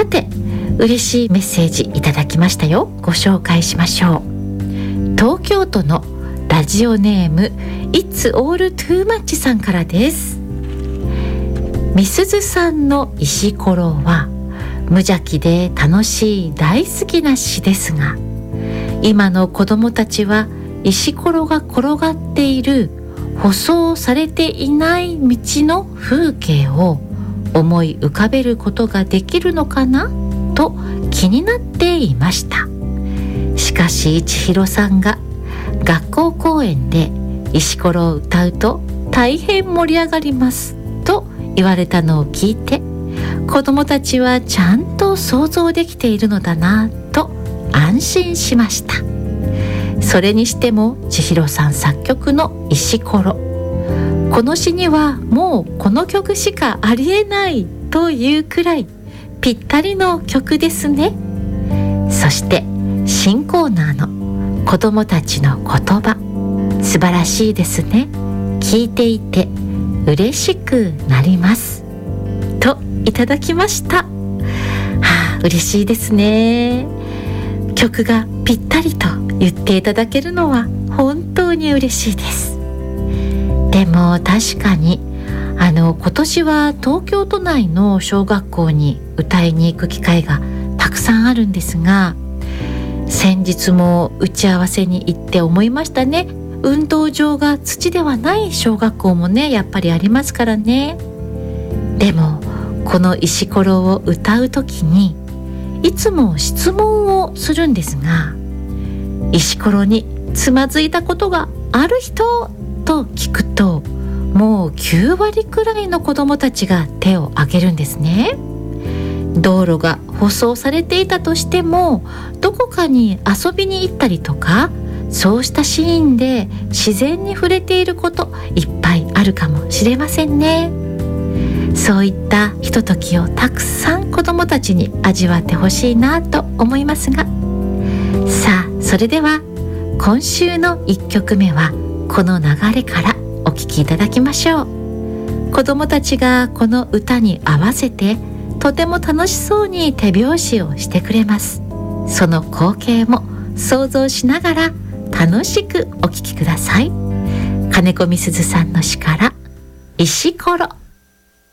さて、嬉しいメッセージいただきましたよ。ご紹介しましょう。東京都のラジオネーム It's all too much さんからです。みすずさんの石ころは無邪気で楽しい大好きな詩ですが、今の子どもたちは石ころが転がっている舗装されていない道の風景を思い浮かべることができるのかなと気になっていました。しかし千尋さんが学校公演で石ころを歌うと大変盛り上がりますと言われたのを聞いて、子どもたちはちゃんと想像できているのだなと安心しました。それにしても千尋さん作曲の石ころ、この詩にはもうこの曲しかありえないというくらいぴったりの曲ですね。そして新コーナーの子どもたちの言葉、素晴らしいですね。聞いていて嬉しくなりますといただきました。嬉しいですね。曲がぴったりと言っていただけるのは本当に嬉しいです。でも確かに今年は東京都内の小学校に歌いに行く機会がたくさんあるんですが、先日も打ち合わせに行って思いましたね。運動場が土ではない小学校もね、やっぱりありますからね。でもこの石ころを歌うときにいつも質問をするんですが、石ころにつまずいたことがある人と聞くと、もう9割くらいの子どもたちが手を挙げるんですね。道路が舗装されていたとしても、どこかに遊びに行ったりとか、そうしたシーンで自然に触れていることいっぱいあるかもしれませんね。そういったひとときをたくさん子どもたちに味わってほしいなと思いますが、さあそれでは今週の1曲目はこの流れからお聴きいただきましょう。子どもたちがこの歌に合わせてとても楽しそうに手拍子をしてくれます。その光景も想像しながら楽しくお聴きください。金子みすずさんの詩から石ころ。